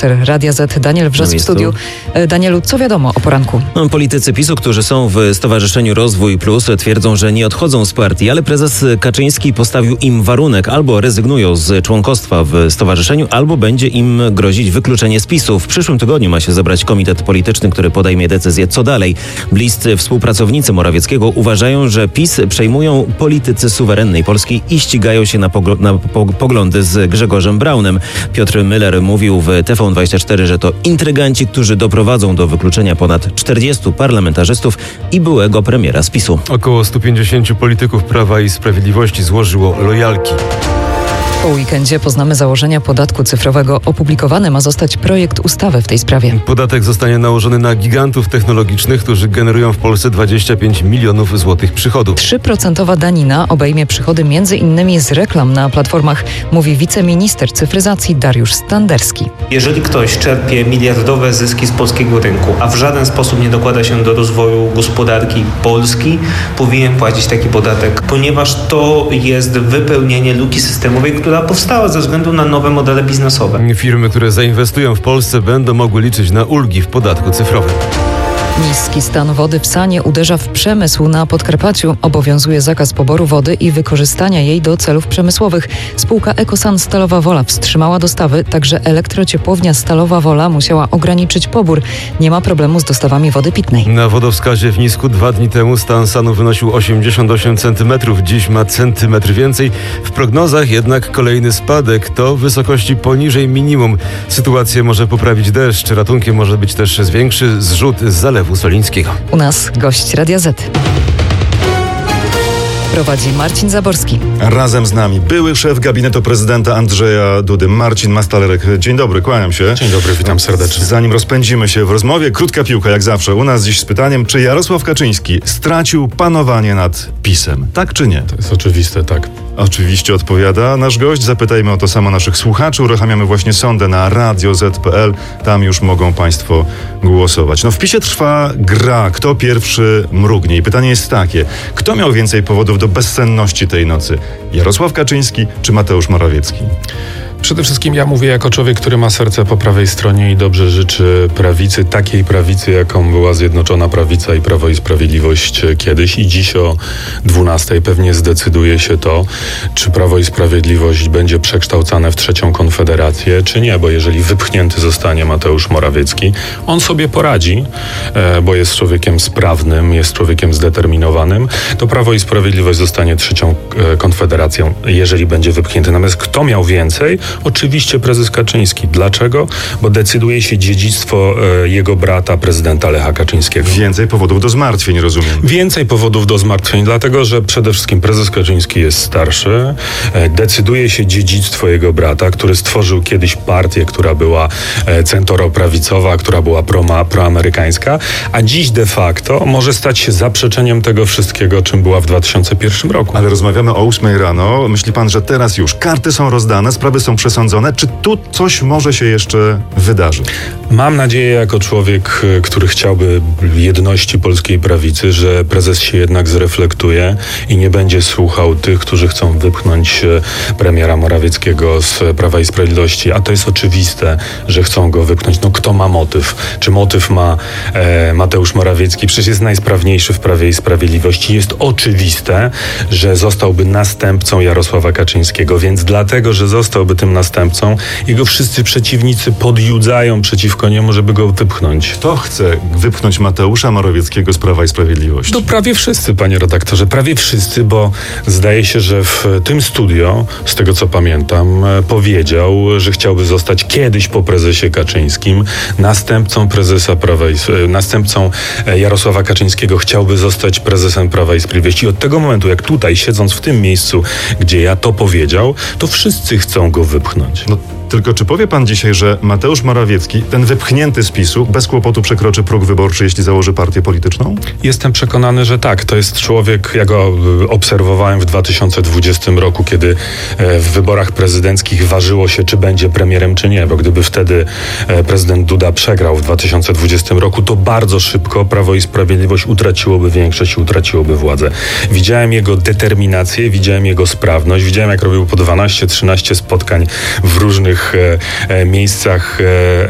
reporter Radia Z Daniel Wrzos w studiu. Danielu, co wiadomo o poranku? Politycy PiS-u, którzy są w Stowarzyszeniu Rozwój Plus, twierdzą, że nie odchodzą z partii, ale prezes Kaczyński postawił im warunek: albo rezygnują z członkostwa w stowarzyszeniu, albo będzie im grozić wykluczenie z PiS-u. W przyszłym tygodniu ma się zebrać komitet polityczny, który podejmie decyzję, co dalej. Bliscy współpracownicy Morawieckiego uważają, że PiS przejmują politycy suwerennej Polski i ścigają się na poglądy z Grzegorzem Braunem. Piotr Müller mówił w TVN24, że to intryganci, którzy doprowadzą do wykluczenia ponad 40 parlamentarzystów i byłego premiera z PiS-u. Około 150 polityków Prawa i Sprawiedliwości złożyło lojalki. Po weekendzie poznamy założenia podatku cyfrowego. Opublikowany ma zostać projekt ustawy w tej sprawie. Podatek zostanie nałożony na gigantów technologicznych, którzy generują w Polsce 25 milionów złotych przychodów. 3% danina obejmie przychody m.in. z reklam na platformach, mówi wiceminister cyfryzacji Dariusz Standerski. Jeżeli ktoś czerpie miliardowe zyski z polskiego rynku, a w żaden sposób nie dokłada się do rozwoju gospodarki Polski, powinien płacić taki podatek, ponieważ to jest wypełnienie luki systemowej, która powstała ze względu na nowe modele biznesowe. Firmy, które zainwestują w Polsce, będą mogły liczyć na ulgi w podatku cyfrowym. Niski stan wody w Sanie uderza w przemysł. Na Podkarpaciu obowiązuje zakaz poboru wody i wykorzystania jej do celów przemysłowych. Spółka Ekosan Stalowa Wola wstrzymała dostawy, także elektrociepłownia Stalowa Wola musiała ograniczyć pobór. Nie ma problemu z dostawami wody pitnej. Na wodowskazie w Nisku 2 dni temu stan Sanu wynosił 88 cm. Dziś ma centymetr więcej. W prognozach jednak kolejny spadek to wysokości poniżej minimum. Sytuację może poprawić deszcz. Ratunkiem może być też większy zrzut z Zalewu Solińskiego. U nas gość Radia Z. Prowadzi Marcin Zaborski. Razem z nami były szef gabinetu prezydenta Andrzeja Dudy, Marcin Mastalerek. Dzień dobry, kłaniam się. Dzień dobry, witam serdecznie. Zanim rozpędzimy się w rozmowie, krótka piłka jak zawsze. U nas dziś z pytaniem, czy Jarosław Kaczyński stracił panowanie nad PiS-em? Tak czy nie? To jest oczywiste, tak. Oczywiście odpowiada nasz gość. Zapytajmy o to samo naszych słuchaczy. Uruchamiamy właśnie sondę na radioz.pl. Tam już mogą państwo głosować. W PiS-ie trwa gra. Kto pierwszy mrugnie? I pytanie jest takie. Kto miał więcej powodów do bezsenności tej nocy? Jarosław Kaczyński czy Mateusz Morawiecki? Przede wszystkim ja mówię jako człowiek, który ma serce po prawej stronie i dobrze życzy prawicy, takiej prawicy, jaką była Zjednoczona Prawica i Prawo i Sprawiedliwość kiedyś. I dziś o 12:00 pewnie zdecyduje się to, czy Prawo i Sprawiedliwość będzie przekształcane w trzecią konfederację, czy nie, bo jeżeli wypchnięty zostanie Mateusz Morawiecki, on sobie poradzi, bo jest człowiekiem sprawnym, jest człowiekiem zdeterminowanym, to Prawo i Sprawiedliwość zostanie trzecią konfederacją, jeżeli będzie wypchnięty. Natomiast kto miał więcej? Oczywiście prezes Kaczyński. Dlaczego? Bo decyduje się dziedzictwo jego brata, prezydenta Lecha Kaczyńskiego. Więcej powodów do zmartwień, rozumiem. Więcej powodów do zmartwień, dlatego że przede wszystkim prezes Kaczyński jest starszy. Decyduje się dziedzictwo jego brata, który stworzył kiedyś partię, która była centroprawicowa, która była proamerykańska, a dziś de facto może stać się zaprzeczeniem tego wszystkiego, czym była w 2001 roku. Ale rozmawiamy o 8:00 rano. Myśli pan, że teraz już karty są rozdane, sprawy są przesądzone? Czy tu coś może się jeszcze wydarzyć? Mam nadzieję jako człowiek, który chciałby jedności polskiej prawicy, że prezes się jednak zreflektuje i nie będzie słuchał tych, którzy chcą wypchnąć premiera Morawieckiego z Prawa i Sprawiedliwości. A to jest oczywiste, że chcą go wypchnąć. Kto ma motyw? Czy motyw ma Mateusz Morawiecki? Przecież jest najsprawniejszy w Prawie i Sprawiedliwości. Jest oczywiste, że zostałby następcą Jarosława Kaczyńskiego, więc dlatego, że zostałby tym następcą, jego wszyscy przeciwnicy podjudzają przeciwko niemu, żeby go wypchnąć. Kto chce wypchnąć Mateusza Morawieckiego z Prawa i Sprawiedliwości? Prawie wszyscy, panie redaktorze, prawie wszyscy, bo zdaje się, że w tym studio, z tego co pamiętam, powiedział, że chciałby zostać kiedyś po prezesie Kaczyńskim następcą następcą Jarosława Kaczyńskiego, chciałby zostać prezesem Prawa i Sprawiedliwości. I od tego momentu, jak tutaj, siedząc w tym miejscu, gdzie ja to powiedział, to wszyscy chcą go wypchnąć. Tylko czy powie pan dzisiaj, że Mateusz Morawiecki, ten wypchnięty z PiS-u, bez kłopotu przekroczy próg wyborczy, jeśli założy partię polityczną? Jestem przekonany, że tak. To jest człowiek, ja go obserwowałem w 2020 roku, kiedy w wyborach prezydenckich ważyło się, czy będzie premierem, czy nie. Bo gdyby wtedy prezydent Duda przegrał w 2020 roku, to bardzo szybko Prawo i Sprawiedliwość utraciłoby większość i utraciłoby władzę. Widziałem jego determinację, widziałem jego sprawność, widziałem, jak robił po 12-13 spotkań w różnych miejscach